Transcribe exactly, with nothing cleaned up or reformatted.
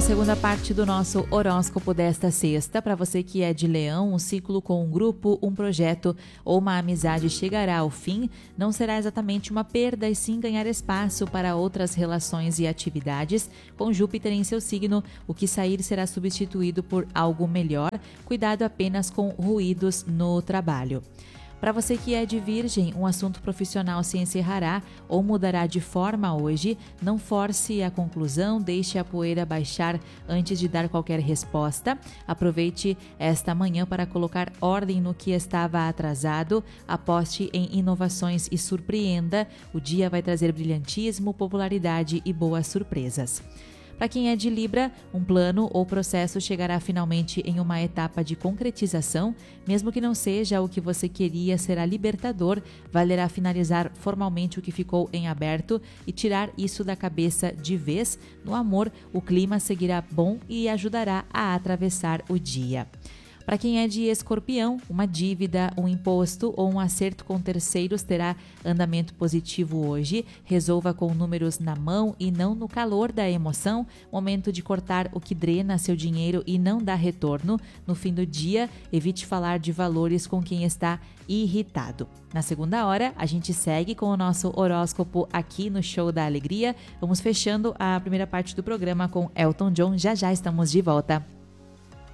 segunda parte do nosso horóscopo desta sexta. Para você que é de Leão, um ciclo com um grupo, um projeto ou uma amizade chegará ao fim. Não será exatamente uma perda, e sim ganhar espaço para outras relações e atividades. Com Júpiter em seu signo, o que sair será substituído por algo melhor. Cuidado apenas com ruídos no trabalho. Para você que é de Virgem, um assunto profissional se encerrará ou mudará de forma hoje. Não force a conclusão, deixe a poeira baixar antes de dar qualquer resposta. Aproveite esta manhã para colocar ordem no que estava atrasado. Aposte em inovações e surpreenda. O dia vai trazer brilhantismo, popularidade e boas surpresas. Para quem é de Libra, um plano ou processo chegará finalmente em uma etapa de concretização. Mesmo que não seja o que você queria, será libertador. Valerá finalizar formalmente o que ficou em aberto e tirar isso da cabeça de vez. No amor, o clima seguirá bom e ajudará a atravessar o dia. Para quem é de Escorpião, uma dívida, um imposto ou um acerto com terceiros terá andamento positivo hoje. Resolva com números na mão e não no calor da emoção. Momento de cortar o que drena seu dinheiro e não dá retorno. No fim do dia, evite falar de valores com quem está irritado. Na segunda hora, a gente segue com o nosso horóscopo aqui no Show da Alegria. Vamos fechando a primeira parte do programa com Elton John. Já já estamos de volta.